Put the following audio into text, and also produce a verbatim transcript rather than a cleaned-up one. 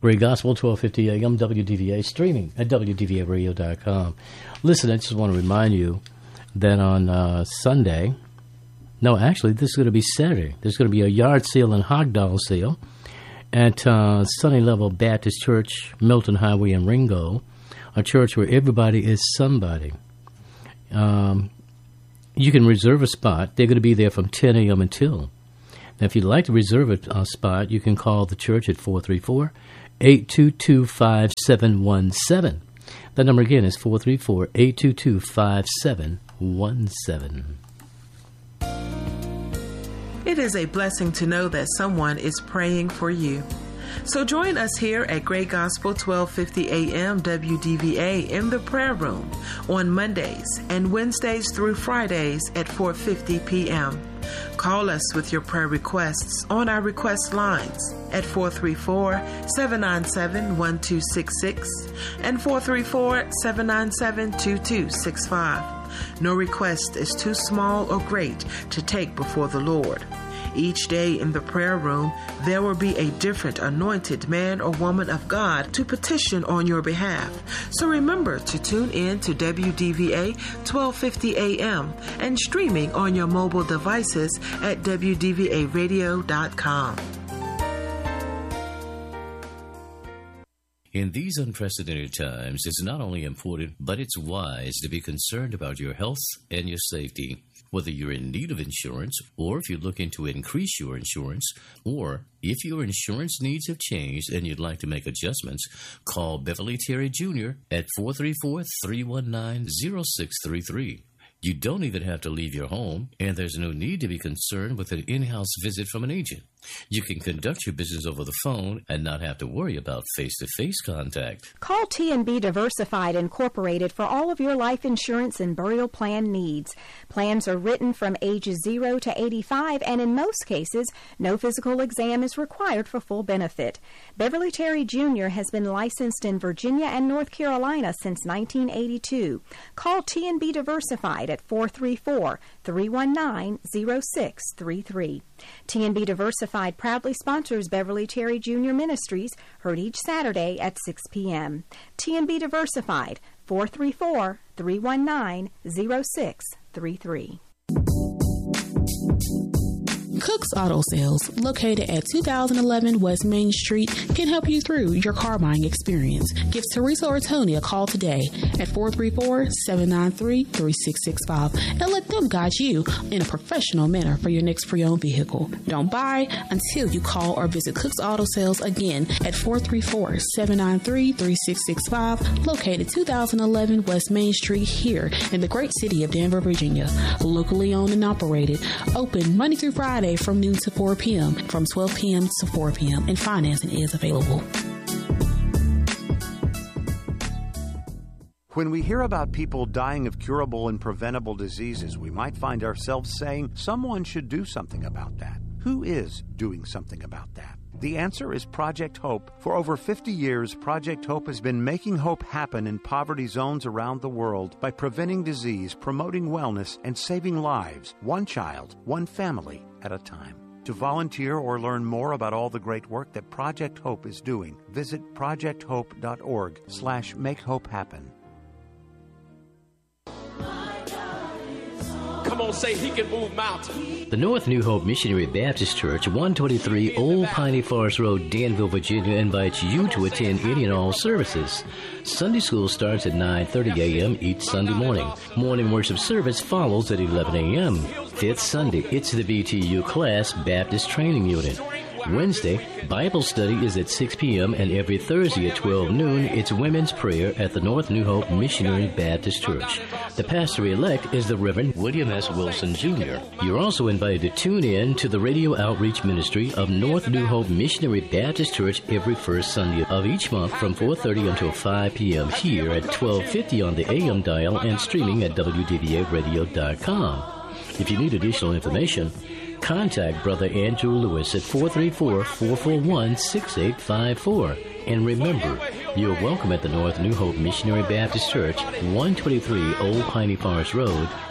Great Gospel, twelve fifty A M, W D V A, streaming at W D V A radio dot com. Listen, I just want to remind you that on uh, Sunday, no, actually, this is going to be Saturday. There's going to be a yard sale and hot dog sale at uh, Sunny Level Baptist Church, Milton Highway in Ringo, a church where everybody is somebody. Um, you can reserve a spot. They're going to be there from ten A M until. Now, if you'd like to reserve a, a spot, you can call the church at four three four, eight two two, five seven one seven. That number again is four three four, eight two two, five seven one seven. It is a blessing to know that someone is praying for you. So join us here at Great Gospel twelve fifty A M W D V A in the prayer room on Mondays and Wednesdays through Fridays at four fifty P M Call us with your prayer requests on our request lines at four three four, seven nine seven, one two six six and four three four, seven nine seven, two two six five. No request is too small or great to take before the Lord. Each day in the prayer room, there will be a different anointed man or woman of God to petition on your behalf. So remember to tune in to W D V A twelve fifty A M and streaming on your mobile devices at W D V A radio dot com. In these unprecedented times, it's not only important, but it's wise to be concerned about your health and your safety. Whether you're in need of insurance, or if you're looking to increase your insurance, or if your insurance needs have changed and you'd like to make adjustments, call Beverly Terry Junior at four three four, three one nine, zero six three three. You don't even have to leave your home, and there's no need to be concerned with an in-house visit from an agent. You can conduct your business over the phone and not have to worry about face-to-face contact. Call T and B Diversified Incorporated for all of your life insurance and burial plan needs. Plans are written from ages zero to eighty-five, and in most cases, no physical exam is required for full benefit. Beverly Terry Junior has been licensed in Virginia and North Carolina since nineteen eighty-two. Call T and B Diversified at four three four, three one nine, zero six three three. T and B Diversified proudly sponsors Beverly Terry Junior Ministries, heard each Saturday at six P M T and B Diversified, four three four, three one nine, zero six three three. Cook's Auto Sales, located at two thousand eleven West Main Street, can help you through your car buying experience. Give Teresa or Tony a call today at four three four, seven nine three, three six six five and let them guide you in a professional manner for your next pre-owned vehicle. Don't buy until you call or visit Cook's Auto Sales again at four three four, seven nine three, three six six five, located two thousand eleven West Main Street here in the great city of Danvers, Virginia. Locally owned and operated, open Monday through Friday from noon to four P M, from twelve P M to four P M, and financing is available. When we hear about people dying of curable and preventable diseases, we might find ourselves saying someone should do something about that. Who is doing something about that? The answer is Project Hope. For over fifty years, Project Hope has been making hope happen in poverty zones around the world by preventing disease, promoting wellness, and saving lives, one child, one family at a time. To volunteer or learn more about all the great work that Project Hope is doing, visit project hope dot org slash make hope happen. Come on, say he can move mountains. The North New Hope Missionary Baptist Church, one twenty-three Old Piney Forest Road, Danville, Virginia, invites you to attend any and all services. Sunday school starts at nine thirty A M each Sunday morning. Morning worship service follows at eleven A M Fifth Sunday, it's the B T U class Baptist Training Unit. Wednesday, Bible study is at six P M and every Thursday at twelve noon, it's women's prayer at the North New Hope Missionary Baptist Church. The pastor-elect is the Reverend William S. Wilson, Junior You're also invited to tune in to the radio outreach ministry of North New Hope Missionary Baptist Church every first Sunday of each month from four thirty until five P M here at twelve fifty on the A M dial and streaming at W D V A radio dot com. If you need additional information, contact Brother Andrew Lewis at four three four, four four one, six eight five four. And remember, you're welcome at the North New Hope Missionary Baptist Church, one twenty-three Old Piney Forest Road,